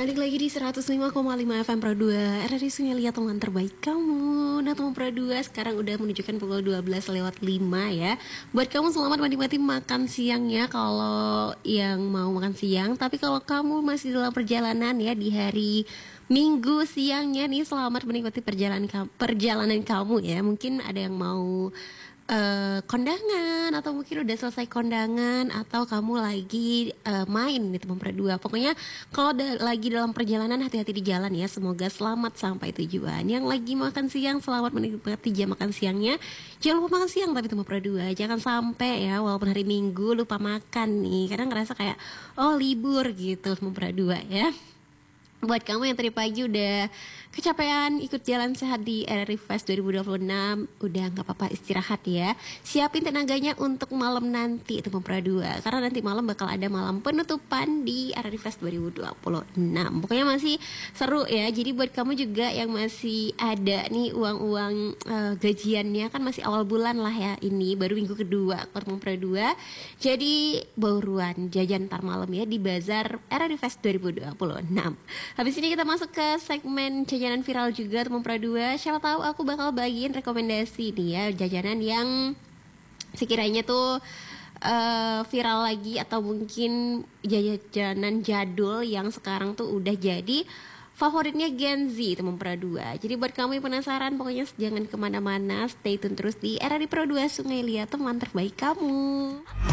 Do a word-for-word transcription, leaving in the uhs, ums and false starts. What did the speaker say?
Balik lagi di seratus lima koma lima F M Pro dua R R I Sungai Liat, teman terbaik kamu. Nah teman Pro dua, sekarang udah menunjukkan pukul dua belas lewat lima ya. Buat kamu selamat menikmati makan siangnya kalau yang mau makan siang. Tapi kalau kamu masih dalam perjalanan ya di hari Minggu siangnya nih, selamat menikmati perjalanan perjalanan kamu ya. Mungkin ada yang mau uh, kondangan, atau mungkin udah selesai kondangan, atau kamu lagi uh, main nih teman Dua. Pokoknya kalau da- lagi dalam perjalanan, hati-hati di jalan ya. Semoga selamat sampai tujuan. Yang lagi makan siang, selamat menikmati jam makan siangnya. Jangan lupa makan siang tapi teman Dua. Jangan sampai ya walaupun hari Minggu lupa makan nih, karena ngerasa kayak oh libur gitu teman Dua ya. Buat kamu yang tadi pagi udah kecapean ikut jalan sehat di R R I Fest dua ribu dua puluh enam, udah gak apa-apa, istirahat ya. Siapin tenaganya untuk malam nanti teman Dua, karena nanti malam bakal ada malam penutupan di R R I Fest dua ribu dua puluh enam. Pokoknya masih seru ya. Jadi buat kamu juga yang masih ada nih uang-uang uh, gajiannya, kan masih awal bulan lah ya, ini baru minggu kedua teman Dua. Jadi buruan jajan ntar malam ya di Bazar R R I Fest dua ribu dua puluh enam. Habis ini kita masuk ke segmen jajanan viral juga teman Dua. Siapa tahu aku bakal bagiin rekomendasi nih ya, jajanan yang sekiranya tuh uh, viral lagi, atau mungkin jajanan jadul yang sekarang tuh udah jadi favoritnya Gen Z teman Dua. Jadi buat kamu yang penasaran, pokoknya jangan kemana-mana, stay tune terus di R R I Pro dua Sungai Liat, teman terbaik kamu.